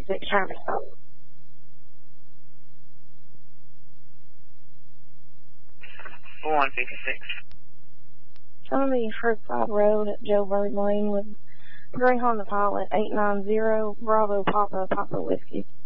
456 traffic stop. 156. I'm going to be Brookside Road at Joe Bird Lane with Grey Honda Pilot 890 Bravo Papa Whiskey.